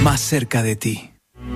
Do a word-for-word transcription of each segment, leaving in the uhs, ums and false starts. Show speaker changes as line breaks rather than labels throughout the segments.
más cerca de ti.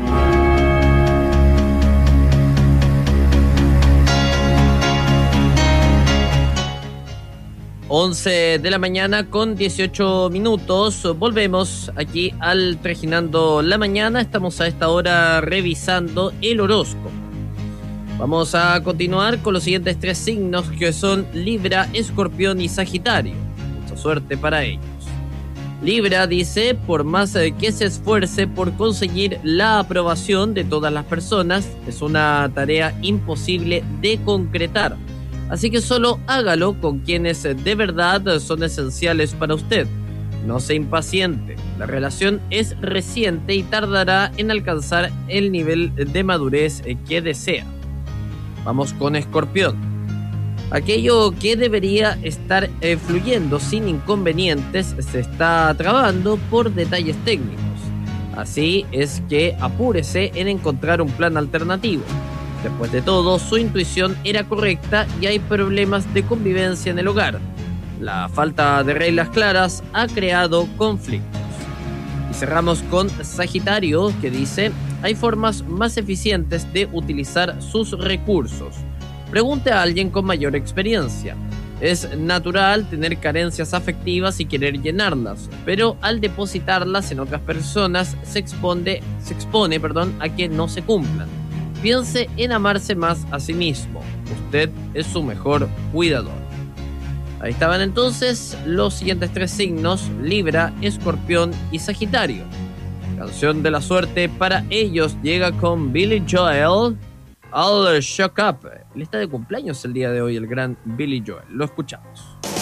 once de la mañana con dieciocho minutos. Volvemos aquí al Trajinando la Mañana. Estamos a esta hora revisando el horóscopo. Vamos a continuar con los siguientes tres signos, que son Libra, Escorpión y Sagitario. Mucha suerte para ellos. Libra dice: por más que se esfuerce por conseguir la aprobación de todas las personas, es una tarea imposible de concretar. Así que solo hágalo con quienes de verdad son esenciales para usted. No se impaciente. La relación es reciente y tardará en alcanzar el nivel de madurez que desea. Vamos con Escorpión. Aquello que debería estar eh, fluyendo sin inconvenientes se está trabando por detalles técnicos. Así es que apúrese en encontrar un plan alternativo. Después de todo, su intuición era correcta y hay problemas de convivencia en el hogar. La falta de reglas claras ha creado conflictos. Y cerramos con Sagitario, que dice: hay formas más eficientes de utilizar sus recursos. Pregunte a alguien con mayor experiencia. Es natural tener carencias afectivas y querer llenarlas, pero al depositarlas en otras personas se expone, se expone, perdón, a que no se cumplan. Piense en amarse más a sí mismo. Usted es su mejor cuidador. Ahí estaban entonces los siguientes tres signos: Libra, Escorpión y Sagitario. Canción de la suerte para ellos llega con Billy Joel, All Shook Up. Él está de cumpleaños el día de hoy, el gran Billy Joel. Lo escuchamos.